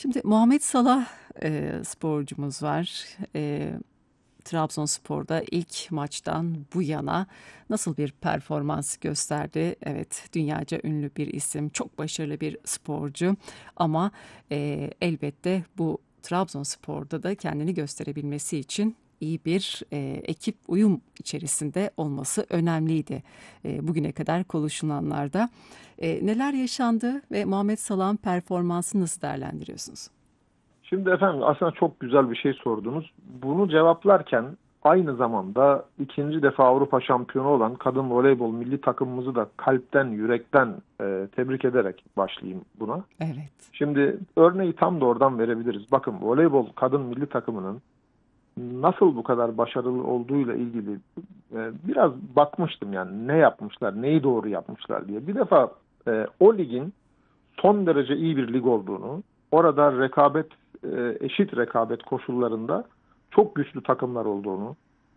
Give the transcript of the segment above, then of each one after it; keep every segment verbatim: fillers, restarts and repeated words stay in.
Şimdi Muhammed Salah e, sporcumuz var. E, Trabzonspor'da ilk maçtan bu yana nasıl bir performans gösterdi? Evet, dünyaca ünlü bir isim, çok başarılı bir sporcu ama e, elbette bu Trabzonspor'da da kendini gösterebilmesi için iyi bir e, ekip uyum içerisinde olması önemliydi. E, bugüne kadar konuşulanlarda e, neler yaşandı ve Muhammed Salah'ın performansını nasıl değerlendiriyorsunuz? Şimdi efendim aslında çok güzel bir şey sordunuz. Bunu cevaplarken aynı zamanda ikinci defa Avrupa şampiyonu olan kadın voleybol milli takımımızı da kalpten, yürekten e, tebrik ederek başlayayım buna. Evet. Şimdi örneği tam da oradan verebiliriz. Bakın voleybol kadın milli takımının nasıl bu kadar başarılı olduğuyla ilgili e, biraz bakmıştım yani ne yapmışlar, neyi doğru yapmışlar diye. Bir defa e, o ligin son derece iyi bir lig olduğunu, orada rekabet, e, eşit rekabet koşullarında çok güçlü takımlar olduğunu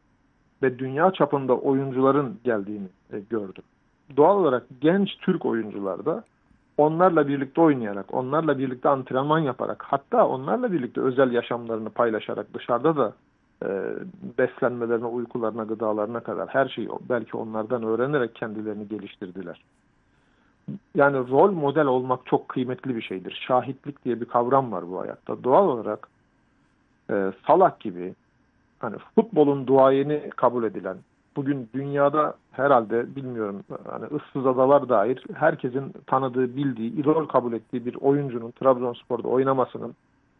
ve dünya çapında oyuncuların geldiğini e, gördüm. Doğal olarak genç Türk oyuncular da onlarla birlikte oynayarak, onlarla birlikte antrenman yaparak, hatta onlarla birlikte özel yaşamlarını paylaşarak dışarıda da e, beslenmelerine, uykularına, gıdalarına kadar her şeyi belki onlardan öğrenerek kendilerini geliştirdiler. Yani rol model olmak çok kıymetli bir şeydir. Şahitlik diye bir kavram var bu hayatta. Doğal olarak e, Salah gibi hani futbolun duayeni kabul edilen, bugün dünyada herhalde bilmiyorum hani ıssız adalar dair herkesin tanıdığı, bildiği, idol kabul ettiği bir oyuncunun Trabzonspor'da oynamasının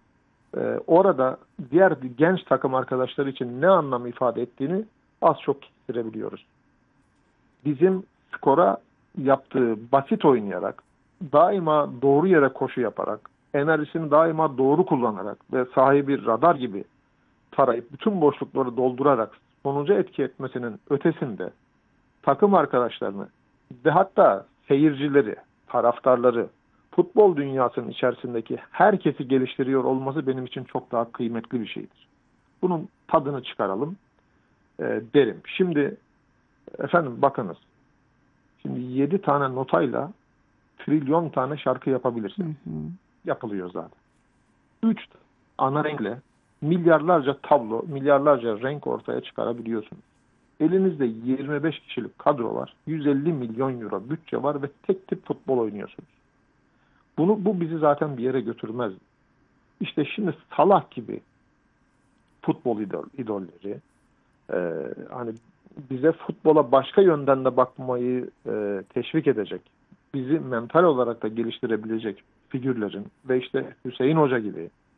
e, orada diğer genç takım arkadaşları için ne anlam ifade ettiğini az çok kestirebiliyoruz. Bizim skora yaptığı basit oynayarak, daima doğru yere koşu yaparak, enerjisini daima doğru kullanarak ve sahibi radar gibi tarayıp bütün boşlukları doldurarak sonuca etki etmesinin ötesinde takım arkadaşlarını ve hatta seyircileri, taraftarları, futbol dünyasının içerisindeki herkesi geliştiriyor olması benim için çok daha kıymetli bir şeydir. Bunun tadını çıkaralım e, derim. Şimdi efendim bakınız. Şimdi yedi tane notayla trilyon tane şarkı Hı yapabilirsin. hı. Yapılıyor zaten. Üç ana renkle milyarlarca tablo, milyarlarca renk ortaya çıkarabiliyorsun. Elinizde yirmi beş kişilik kadro var. yüz elli milyon euro bütçe var ve tek tip futbol oynuyorsunuz. Bunu, bu bizi zaten bir yere götürmez. İşte şimdi Salah gibi futbol idol, idolleri e, hani bize futbola başka yönden de bakmayı e, teşvik edecek, bizi mental olarak da geliştirebilecek figürlerin ve işte Hüseyin Hoca gibi,